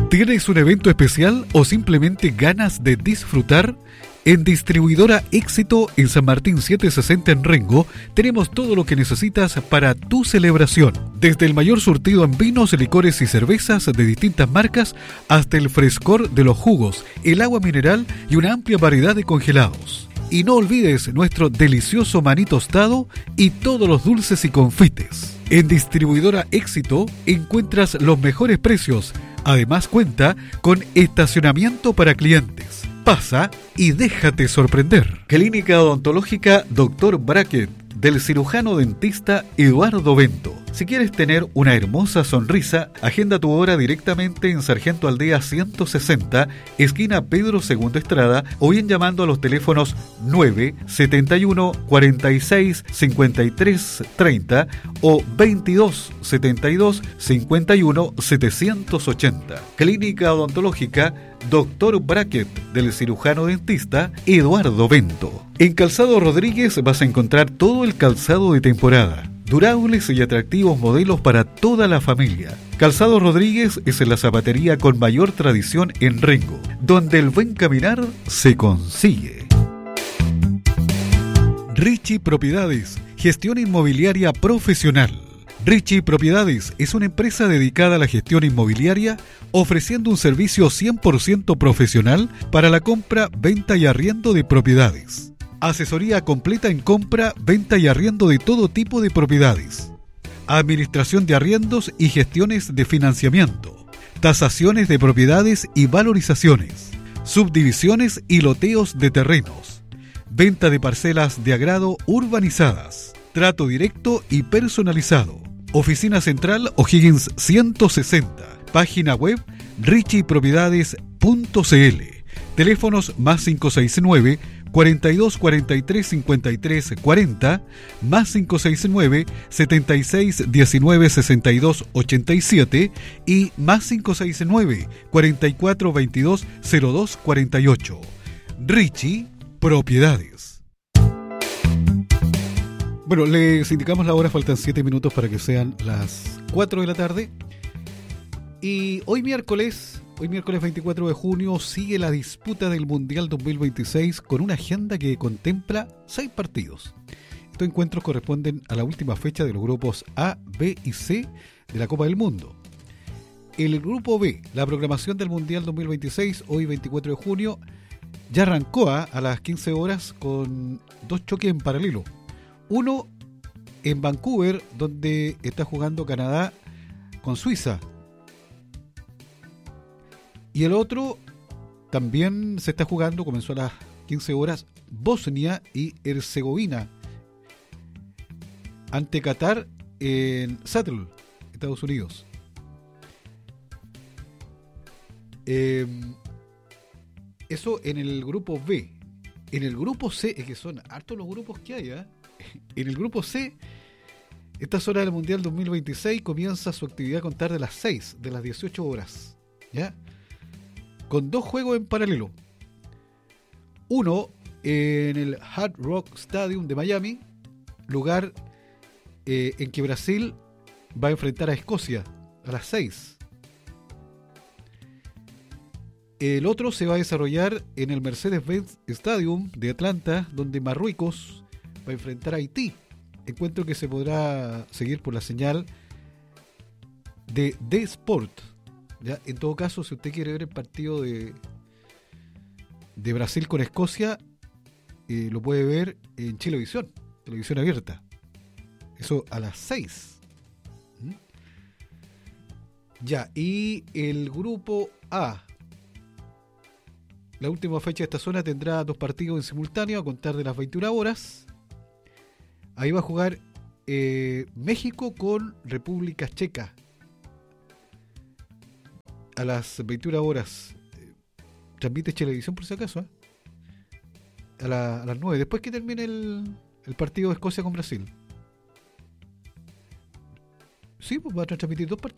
¿Tienes un evento especial o simplemente ganas de disfrutar? En Distribuidora Éxito en San Martín 760 en Rengo tenemos todo lo que necesitas para tu celebración. Desde el mayor surtido en vinos, licores y cervezas de distintas marcas hasta el frescor de los jugos, el agua mineral y una amplia variedad de congelados. Y no olvides nuestro delicioso maní tostado y todos los dulces y confites. En Distribuidora Éxito encuentras los mejores precios. Además cuenta con estacionamiento para clientes. Pasa y déjate sorprender. Clínica Odontológica Dr. Brackett del cirujano dentista Eduardo Bento. Si quieres tener una hermosa sonrisa, agenda tu hora directamente en Sargento Aldea 160, esquina Pedro II Estrada, o bien llamando a los teléfonos 971 46 53 30 o 22 72 51 780. Clínica Odontológica Dr. Brackett del cirujano dentista Eduardo Bento. En Calzado Rodríguez vas a encontrar todo el calzado de temporada, durables y atractivos modelos para toda la familia. Calzado Rodríguez es la zapatería con mayor tradición en Rengo, donde el buen caminar se consigue. Richie Propiedades, gestión inmobiliaria profesional. Richie Propiedades es una empresa dedicada a la gestión inmobiliaria, ofreciendo un servicio 100% profesional para la compra, venta y arriendo de propiedades. Asesoría completa en compra, venta y arriendo de todo tipo de propiedades. Administración de arriendos y gestiones de financiamiento. Tasaciones de propiedades y valorizaciones. Subdivisiones y loteos de terrenos. Venta de parcelas de agrado urbanizadas. Trato directo y personalizado. Oficina Central O'Higgins 160. Página web richiepropiedades.cl. Teléfonos más 569 42 43 53 40, más 569 76 19 62 87 y más 569 44 22 02 48. Richie Propiedades. Bueno, les indicamos la hora, faltan 7 minutos para que sean las 4 de la tarde. Y hoy miércoles 24 de junio, sigue la disputa del Mundial 2026 con una agenda que contempla 6 partidos. Estos encuentros corresponden a la última fecha de los grupos A, B y C de la Copa del Mundo. El grupo B, la programación del Mundial 2026, hoy 24 de junio, ya arrancó a las 15 horas con 2 choques en paralelo. Uno en Vancouver, donde está jugando Canadá con Suiza. Y el otro también se está jugando, comenzó a las 15 horas, Bosnia y Herzegovina, ante Qatar en Seattle, Estados Unidos. Eso en el grupo B. En el grupo C, es que son hartos los grupos que hay, ¿eh? En el grupo C, esta zona del Mundial 2026 comienza su actividad a contar de las 6, de las 18 horas, ¿ya? Con 2 juegos en paralelo. Uno en el Hard Rock Stadium de Miami, lugar en que Brasil va a enfrentar a Escocia a las 6. El otro se va a desarrollar en el Mercedes-Benz Stadium de Atlanta, donde Marruecos va a enfrentar a Haití. Encuentro que se podrá seguir por la señal de D-Sport. ¿Ya? En todo caso, si usted quiere ver el partido de Brasil con Escocia, lo puede ver en Chilevisión, televisión abierta. Eso a las 6. Ya, y el grupo A, la última fecha de esta zona, tendrá 2 partidos en simultáneo a contar de las 21 horas. Ahí va a jugar México con República Checa a las 21 horas. Transmite Chilevisión por si acaso, a las 9, después que termine el partido de Escocia con Brasil. Sí, pues va a transmitir 2 partidos.